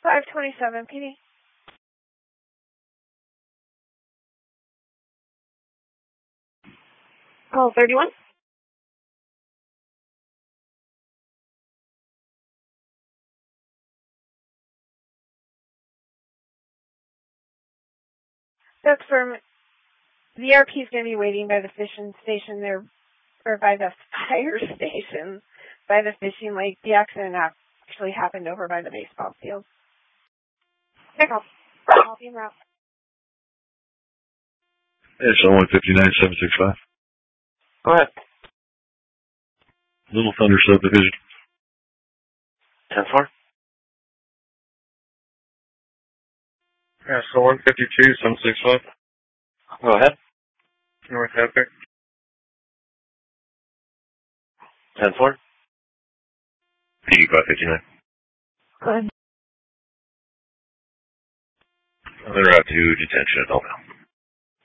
527 PD. Call 31. That's for the ERP is going to be waiting by the fishing station there, or by the fire station, by the fishing lake. The accident actually happened over by the baseball field. Pick up. I'll be en route. It's 159-765. Go ahead. Little Thunder subdivision. 10-4. Yeah, so 152-765. Go ahead. North Epic. 10-4. PD 559. Go ahead. They're out to detention at all now.